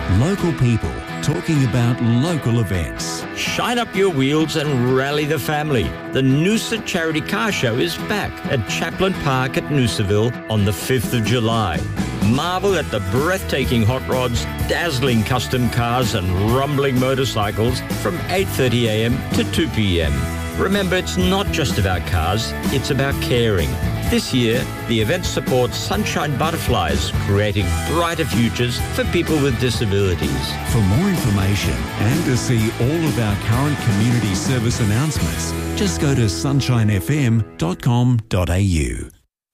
Local people talking about local events. Shine up your wheels and rally the family. The Noosa Charity Car Show is back at Chaplin Park at Noosaville on the 5th of July. Marvel at the breathtaking hot rods, dazzling custom cars and rumbling motorcycles from 8:30 a.m. to 2 p.m. Remember, it's not just about cars, it's about caring. This year, the event supports Sunshine Butterflies, creating brighter futures for people with disabilities. For more information and to see all of our current community service announcements, just go to sunshinefm.com.au.